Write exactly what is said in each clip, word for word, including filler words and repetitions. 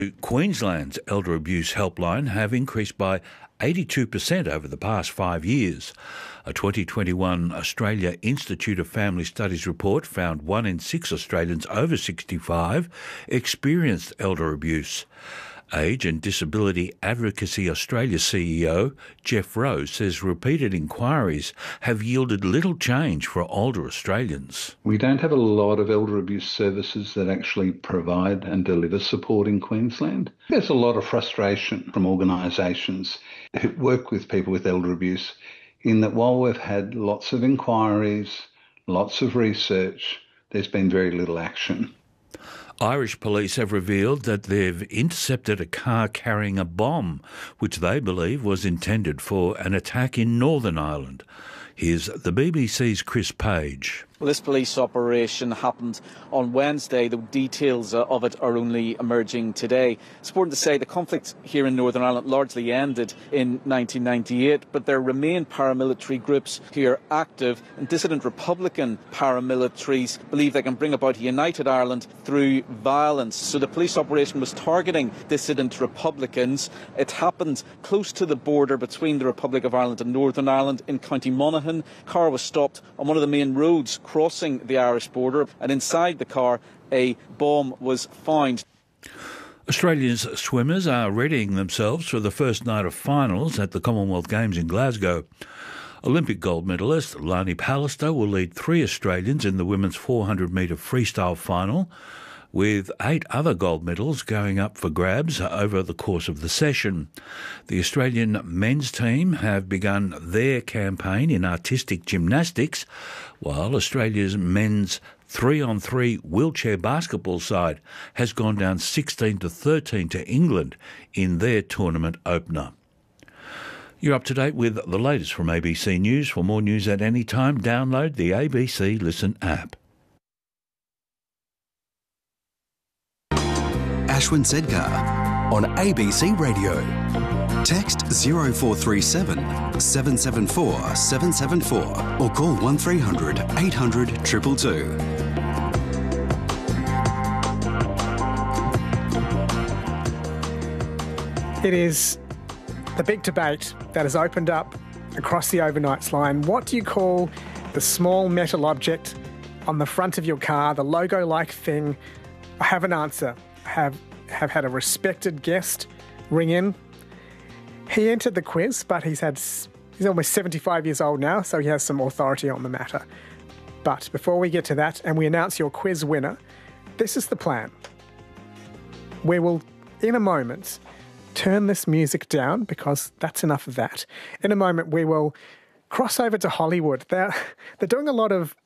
Queensland's elder abuse helpline have increased by eighty-two percent over the past five years. A twenty twenty-one Australia Institute of Family Studies report found one in six Australians over sixty-five experienced elder abuse. Age and Disability Advocacy Australia C E O Jeff Rowe says repeated inquiries have yielded little change for older Australians. We don't have a lot of elder abuse services that actually provide and deliver support in Queensland. There's a lot of frustration from organisations who work with people with elder abuse in that while we've had lots of inquiries, lots of research, there's been very little action. Irish police have revealed that they've intercepted a car carrying a bomb, which they believe was intended for an attack in Northern Ireland. Here's the B B C's Chris Page. Well, this police operation happened on Wednesday. The details of it are only emerging today. It's important to say the conflict here in Northern Ireland largely ended in nineteen ninety-eight, but there remain paramilitary groups here active, and dissident Republican paramilitaries believe they can bring about a united Ireland through violence. So the police operation was targeting dissident Republicans. It happened close to the border between the Republic of Ireland and Northern Ireland in County Monaghan. The car was stopped on one of the main roads crossing the Irish border, and inside the car a bomb was found. Australia's swimmers are readying themselves for the first night of finals at the Commonwealth Games in Glasgow. Olympic gold medalist Lani Pallister will lead three Australians in the women's four hundred metre freestyle final, with eight other gold medals going up for grabs over the course of the session. The Australian men's team have begun their campaign in artistic gymnastics, while Australia's men's three-on-three wheelchair basketball side has gone down sixteen to thirteen to England in their tournament opener. You're up to date with the latest from A B C News. For more news at any time, download the A B C Listen app. Ashwin Sedgar on A B C Radio. Text zero four three seven, seven seven four, seven seven four or call one three hundred, eight hundred, two two two. It is the big debate that has opened up across the overnights line. What do you call the small metal object on the front of your car, the logo-like thing? I have an answer. I have, have had a respected guest ring in. He entered the quiz, but he's had he's almost seventy-five years old now, so he has some authority on the matter. But before we get to that and we announce your quiz winner, this is the plan. We will, in a moment, turn this music down because that's enough of that. In a moment, we will cross over to Hollywood. They're, they're doing a lot of...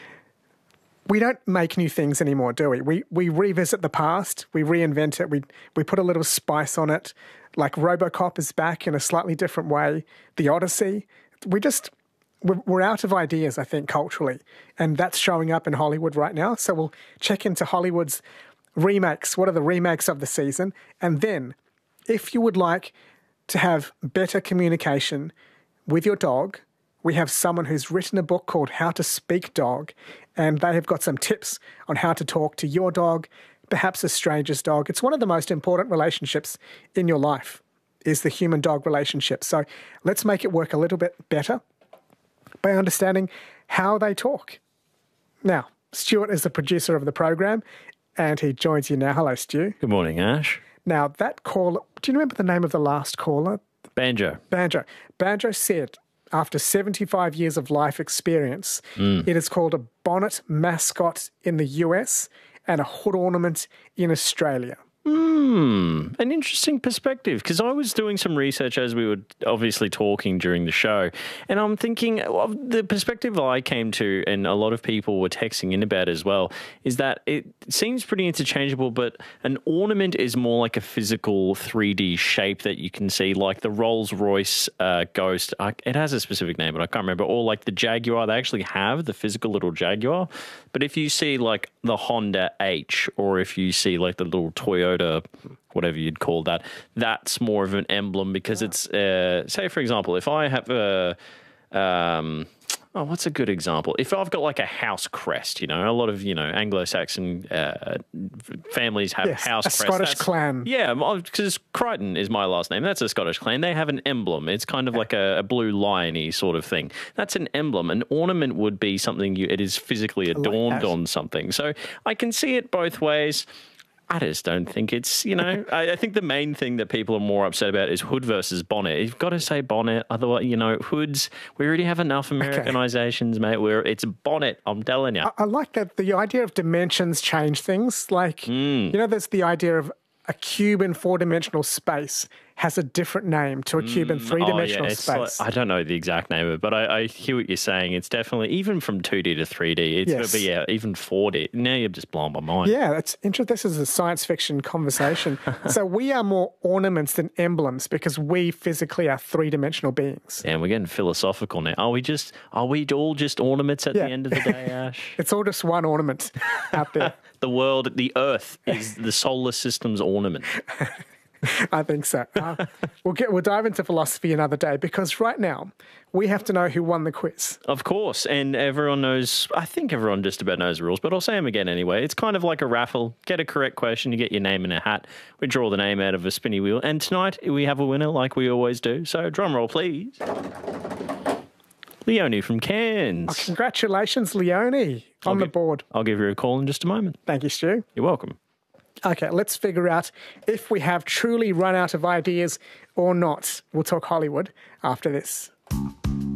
We don't make new things anymore, do we? We we revisit the past, we reinvent it, we we put a little spice on it. Like RoboCop is back in a slightly different way. The Odyssey. We just, we're, we're out of ideas, I think, culturally. And that's showing up in Hollywood right now. So we'll check into Hollywood's remakes. What are the remakes of the season? And then, if you would like to have better communication with your dog, we have someone who's written a book called How to Speak Dog, and they have got some tips on how to talk to your dog, perhaps a stranger's dog. It's one of the most important relationships in your life, is the human-dog relationship. So let's make it work a little bit better by understanding how they talk. Now, Stuart is the producer of the program, and he joins you now. Hello, Stu. Good morning, Ash. Now, that caller, do you remember the name of the last caller? Banjo. Banjo. Banjo said, after seventy-five years of life experience, mm. it is called a bonnet mascot in the U S and a hood ornament in Australia. Hmm, an interesting perspective, because I was doing some research as we were obviously talking during the show, and I'm thinking well, the perspective I came to, and a lot of people were texting in about as well, is that it seems pretty interchangeable, but an ornament is more like a physical three D shape that you can see, like the Rolls-Royce uh, Ghost. I, it has a specific name, but I can't remember. Or like the Jaguar, they actually have the physical little Jaguar. But if you see like the Honda H, or if you see like the little Toyota, whatever you'd call that, that's more of an emblem because it's, uh, say, for example, if I have a, um, Oh, what's a good example? If I've got like a house crest, you know, a lot of, you know, Anglo-Saxon uh, families have Yes, house a crest. Scottish That's- clan. Yeah, because Crichton is my last name. That's a Scottish clan. They have an emblem. It's kind of like a, a blue lion-y sort of thing. That's an emblem. An ornament would be something you, it is physically adorned that. on something. So I can see it both ways. I just don't think it's, you know, I, I think the main thing that people are more upset about is hood versus bonnet. You've got to say bonnet. Otherwise, you know, hoods, we already have enough Americanizations, mate, where it's bonnet, I'm telling you. I, I like that the idea of dimensions change things. Like, Mm. you know, there's the idea of a cube in four-dimensional space has a different name to a cube in three-dimensional oh, yeah, it's space. Like, I don't know the exact name of it, but I, I hear what you're saying. It's definitely, even from two D to three D, it's Yes. but yeah, even four D. Now you've just blown my mind. Yeah, that's interesting. This is a science fiction conversation. So we are more ornaments than emblems because we physically are three-dimensional beings. And we're getting philosophical now. Are we just, are we all just ornaments at Yeah. the end of the day, Ash? It's all just one ornament out there. The world, the Earth is the solar system's ornament. I think so. Uh, we'll get we'll dive into philosophy another day because right now we have to know who won the quiz. Of course, and everyone knows, I think everyone just about knows the rules, but I'll say them again anyway. It's kind of like a raffle. Get a correct question, you get your name in a hat. We draw the name out of a spinny wheel, and tonight we have a winner like we always do. So drum roll, please. Leonie from Cairns. Congratulations, Leonie, on I'll the give- board. I'll give you a call in just a moment. Thank you, Stu. You're welcome. Okay, let's figure out if we have truly run out of ideas or not. We'll talk Hollywood after this.